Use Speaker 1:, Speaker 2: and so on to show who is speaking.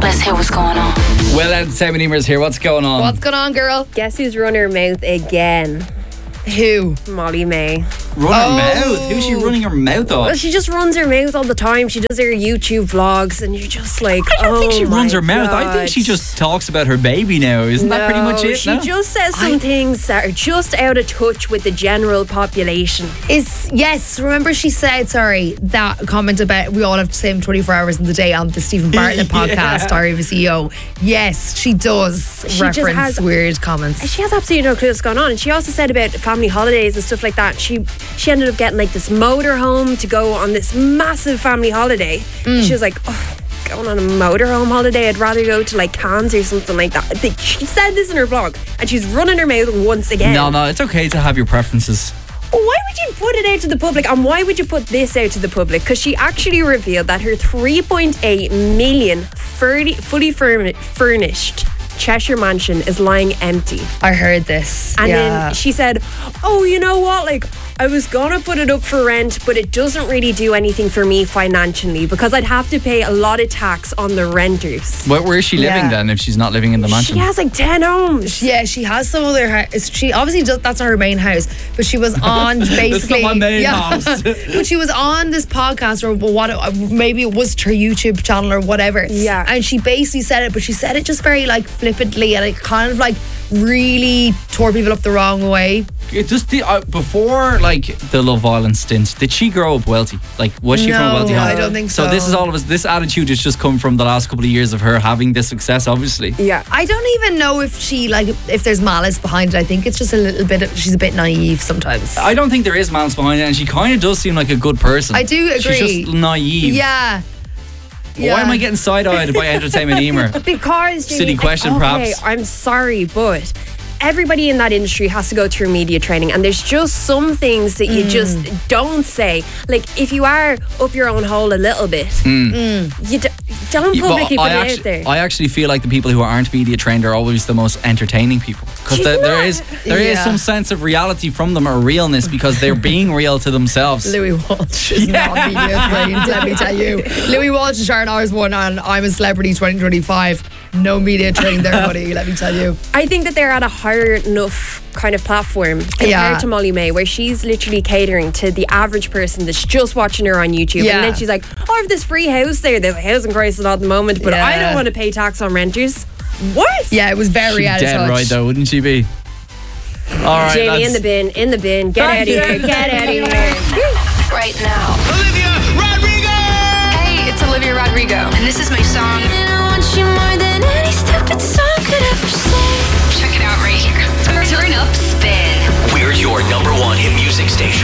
Speaker 1: Let's hear what's going on.
Speaker 2: Well, Entertainment Emer's here. What's going on?
Speaker 3: What's going on, girl?
Speaker 4: Guess who's run her mouth again?
Speaker 3: Who?
Speaker 4: Molly May.
Speaker 2: Run her mouth? Who's she running her mouth
Speaker 4: Well,
Speaker 2: off?
Speaker 4: she just runs her mouth all the time. She does her YouTube vlogs, and you're just like,
Speaker 2: I don't think she runs her mouth.
Speaker 4: God.
Speaker 2: I think she just talks about her baby now. Isn't that pretty much it?
Speaker 4: She
Speaker 2: no?
Speaker 4: just says some things that are just out of touch with the general population.
Speaker 3: Yes, remember she said, that comment about we all have the same 24 hours in the day on the Stephen Bartlett podcast, Diary of a CEO. Yes, she does
Speaker 4: She just
Speaker 3: reference
Speaker 4: has-
Speaker 3: weird comments.
Speaker 4: She has absolutely no clue what's going on. And she also said about family holidays and stuff like that. She ended up getting like this motorhome to go on this massive family holiday. She was like, going on a motorhome holiday, I'd rather go to like Cannes or something like that. She said this in her blog, and she's running her mouth once again.
Speaker 2: No, it's okay to have your preferences.
Speaker 4: Why would you put it out to the public, and why would you put this out to the public? Because she actually revealed that her 3.8 million fully furnished Cheshire mansion is lying empty.
Speaker 3: I heard this.
Speaker 4: And
Speaker 3: yeah.
Speaker 4: then she said, oh, you know what, like I was gonna put it up for rent, but it doesn't really do anything for me financially because I'd have to pay a lot of tax on the renters.
Speaker 2: Where is she living
Speaker 3: Yeah.
Speaker 2: then if she's not living in the mansion?
Speaker 4: She has like 10 homes.
Speaker 3: Yeah, she has some other house. She obviously does, that's not her main house, but she was on basically.
Speaker 2: That's not my main house.
Speaker 3: But she was on this podcast or maybe it was her YouTube channel or whatever.
Speaker 4: Yeah.
Speaker 3: And she basically said it, but she said it just very like flippantly, and it kind of like really tore people up the wrong way.
Speaker 2: It just before like the Love Island stint, did she grow up wealthy? Like was she from a wealthy
Speaker 3: No,
Speaker 2: home?
Speaker 3: I don't think so.
Speaker 2: So this is all of us. This attitude has just come from the last couple of years of her having this success, obviously.
Speaker 4: Yeah.
Speaker 3: I don't even know if she if there's malice behind it. I think it's just a little bit. She's a bit naive sometimes.
Speaker 2: I don't think there is malice behind it, and she kind of does seem like a good person.
Speaker 3: I do agree.
Speaker 2: She's just naive.
Speaker 3: Yeah.
Speaker 2: Why am I getting side-eyed by Entertainment Emer?
Speaker 4: Because
Speaker 2: Silly
Speaker 4: Jamie,
Speaker 2: question,
Speaker 4: okay,
Speaker 2: perhaps.
Speaker 4: I'm sorry, but everybody in that industry has to go through media training, and there's just some things that you just don't say. Like if you are up your own hole a little bit, you don't publicly put it out there.
Speaker 2: I actually feel like the people who aren't media trained are always the most entertaining people because there is some sense of reality from them or realness because they're being real to themselves.
Speaker 3: Louis Walsh is not media trained, let me tell you. Louis Walsh is Sharon Osbourne and I'm a Celebrity 2025. No media trained there, buddy, let me tell you.
Speaker 4: I think that they're at a higher enough kind of platform compared to Molly May, where she's literally catering to the average person that's just watching her on YouTube.
Speaker 3: Yeah.
Speaker 4: And then she's like, I have this free house there. The housing crisis is not at the moment, but I don't want to pay tax on renters. What?
Speaker 3: Yeah, it was very
Speaker 2: She's
Speaker 3: out of
Speaker 2: dead
Speaker 3: touch.
Speaker 2: right though, wouldn't she be? All right,
Speaker 4: Jamie,
Speaker 2: lads.
Speaker 4: in the bin. Get out of here. Get out of here.
Speaker 1: Right now.
Speaker 5: Olivia Rodrigo!
Speaker 1: Hey, it's Olivia Rodrigo, and this is my song.
Speaker 6: And I want you more than any stupid song could ever say.
Speaker 1: Check it out right here. Turn up, spin.
Speaker 5: We're your #1 hit music station.